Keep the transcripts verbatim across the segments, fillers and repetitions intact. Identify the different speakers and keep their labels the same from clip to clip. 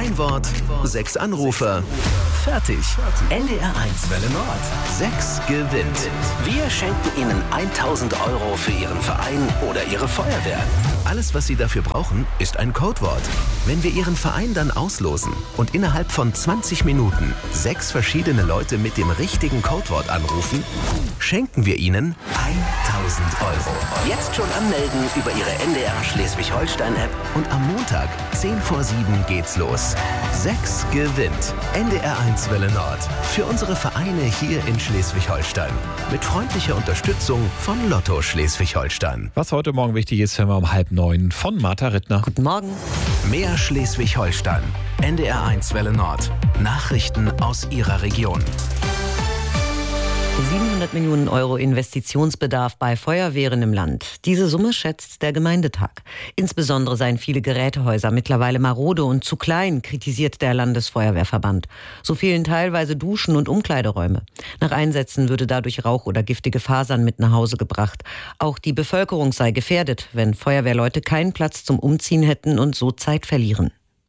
Speaker 1: Ein Wort, sechs Anrufer. Fertig. N D R eins Welle Nord. Sechs gewinnt. Wir schenken Ihnen tausend Euro für Ihren Verein oder Ihre Feuerwehr. Alles, was Sie dafür brauchen, ist ein Codewort. Wenn wir Ihren Verein dann auslosen und innerhalb von zwanzig Minuten sechs verschiedene Leute mit dem richtigen Codewort anrufen, schenken wir Ihnen tausend Euro. Jetzt schon anmelden über Ihre N D R Schleswig-Holstein-App und am Montag, zehn vor sieben, geht's los. Sechs gewinnt. N D R eins Welle Nord. Für unsere Vereine hier in Schleswig-Holstein. Mit freundlicher Unterstützung von Lotto Schleswig-Holstein.
Speaker 2: Was heute Morgen wichtig ist, hören wir um halb neun von Martha Rittner.
Speaker 3: Guten Morgen.
Speaker 1: Mehr Schleswig-Holstein. N D R eins Welle Nord. Nachrichten aus Ihrer Region.
Speaker 3: siebenhundert Millionen Euro Investitionsbedarf bei Feuerwehren im Land. Diese Summe schätzt der Gemeindetag. Insbesondere seien viele Gerätehäuser mittlerweile marode und zu klein, kritisiert der Landesfeuerwehrverband. So fehlen teilweise Duschen und Umkleideräume. Nach Einsätzen würde dadurch Rauch oder giftige Fasern mit nach Hause gebracht. Auch die Bevölkerung sei gefährdet, wenn Feuerwehrleute keinen Platz zum Umziehen hätten und so Zeit verlieren.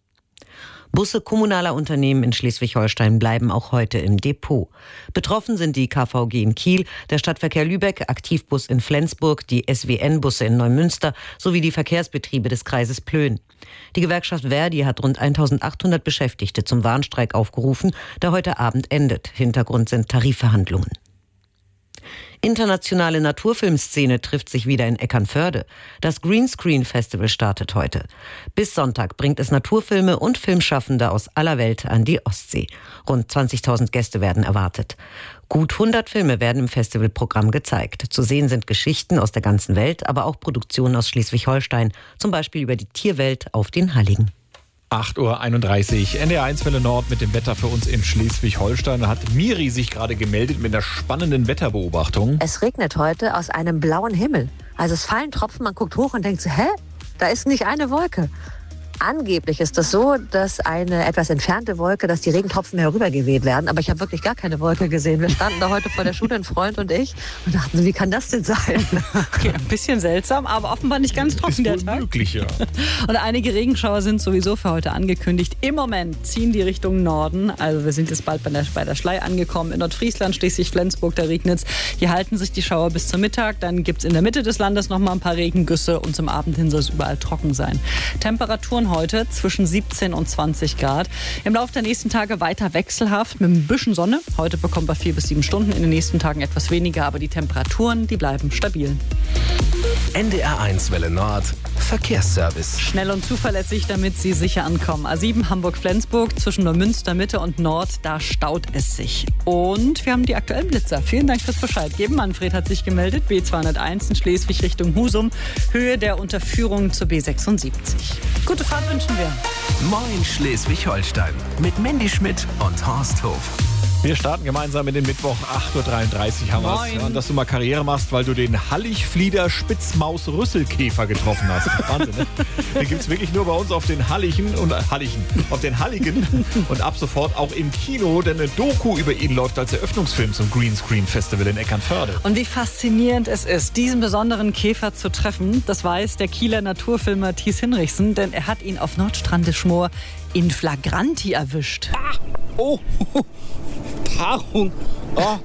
Speaker 3: Busse kommunaler Unternehmen in Schleswig-Holstein bleiben auch heute im Depot. Betroffen sind die K V G in Kiel, der Stadtverkehr Lübeck, Aktivbus in Flensburg, die S W N-Busse in Neumünster sowie die Verkehrsbetriebe des Kreises Plön. Die Gewerkschaft Verdi hat rund eintausendachthundert Beschäftigte zum Warnstreik aufgerufen, der heute Abend endet. Hintergrund sind Tarifverhandlungen. Internationale Naturfilmszene trifft sich wieder in Eckernförde. Das Greenscreen Festival startet heute. Bis Sonntag bringt es Naturfilme und Filmschaffende aus aller Welt an die Ostsee. Rund zwanzigtausend Gäste werden erwartet. Gut hundert Filme werden im Festivalprogramm gezeigt. Zu sehen sind Geschichten aus der ganzen Welt, aber auch Produktionen aus Schleswig-Holstein, zum Beispiel über die Tierwelt auf den Halligen.
Speaker 2: acht Uhr einunddreißig, N D R eins Welle Nord mit dem Wetter für uns in Schleswig-Holstein. Da hat Miri sich gerade gemeldet mit einer spannenden Wetterbeobachtung.
Speaker 4: Es regnet heute aus einem blauen Himmel. Also es fallen Tropfen, man guckt hoch und denkt so, hä? Da ist nicht eine Wolke. Angeblich ist das so, dass eine etwas entfernte Wolke, dass die Regentropfen herübergeweht werden. Aber ich habe wirklich gar keine Wolke gesehen. Wir standen da heute vor der Schule, ein Freund und ich, und dachten so, wie kann das denn sein?
Speaker 5: Okay, ein bisschen seltsam, aber offenbar nicht ganz trocken der Tag.
Speaker 2: Möglich, ja.
Speaker 5: Und einige Regenschauer sind sowieso für heute angekündigt. Im Moment ziehen die Richtung Norden. Also wir sind jetzt bald bei der, bei der Schlei angekommen. In Nordfriesland, Schleswig-Flensburg, da regnet es. Hier halten sich die Schauer bis zum Mittag. Dann gibt es in der Mitte des Landes noch mal ein paar Regengüsse und zum Abend hin soll es überall trocken sein. Temperaturen heute zwischen siebzehn und zwanzig Grad. Im Laufe der nächsten Tage weiter wechselhaft mit ein bisschen Sonne. Heute bekommt wir vier bis sieben Stunden, in den nächsten Tagen etwas weniger, aber die Temperaturen, die bleiben stabil.
Speaker 1: N D R eins Welle Nord. Verkehrsservice.
Speaker 5: Schnell und zuverlässig, damit Sie sicher ankommen. A sieben Hamburg-Flensburg zwischen Neumünster Mitte und Nord, da staut es sich. Und wir haben die aktuellen Blitzer. Vielen Dank fürs Bescheid geben. Manfred hat sich gemeldet. B zweihunderteins in Schleswig Richtung Husum. Höhe der Unterführung zur B sechsundsiebzig. Gute Fahrt wünschen wir.
Speaker 1: Moin Schleswig-Holstein. Mit Mandy Schmidt und Horst Hof.
Speaker 2: Wir starten gemeinsam in den Mittwoch, acht Uhr dreiunddreißig haben wir es. Ja, und dass du mal Karriere machst, weil du den Hallig-Flieder-Spitzmaus-Rüsselkäfer getroffen hast. Wahnsinn, ne? Den gibt es wirklich nur bei uns auf den Halligen und äh, Halligen, auf den Halligen und ab sofort auch im Kino, denn eine Doku über ihn läuft als Eröffnungsfilm zum Greenscreen Festival in Eckernförde.
Speaker 5: Und wie faszinierend es ist, diesen besonderen Käfer zu treffen, das weiß der Kieler Naturfilmer Thies Hinrichsen, denn er hat ihn auf Nordstrandischmoor in Flagranti erwischt.
Speaker 6: Ah, oh, Paarung. Oh.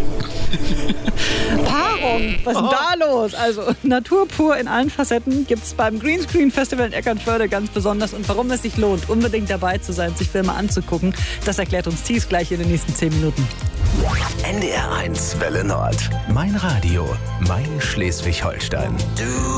Speaker 5: Paarung, was ist denn da los? Also Natur pur in allen Facetten gibt es beim Greenscreen Festival in Eckernförde ganz besonders. Und warum es sich lohnt, unbedingt dabei zu sein, sich Filme anzugucken, das erklärt uns Thies gleich in den nächsten zehn Minuten.
Speaker 1: N D R eins Welle Nord. Mein Radio, mein Schleswig-Holstein. Du